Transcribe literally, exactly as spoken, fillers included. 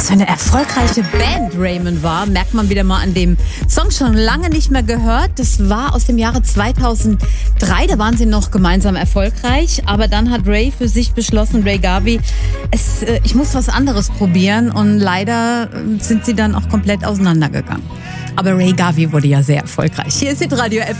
Was für eine erfolgreiche Band Raymond war, merkt man wieder mal an dem Song, schon lange nicht mehr gehört. Das war aus dem Jahre zweitausenddrei, da waren sie noch gemeinsam erfolgreich. Aber dann hat Ray für sich beschlossen, Ray Garvey, es, äh, ich muss was anderes probieren. Und leider sind sie dann auch komplett auseinandergegangen. Aber Ray Garvey wurde ja sehr erfolgreich. Hier ist Hitradio F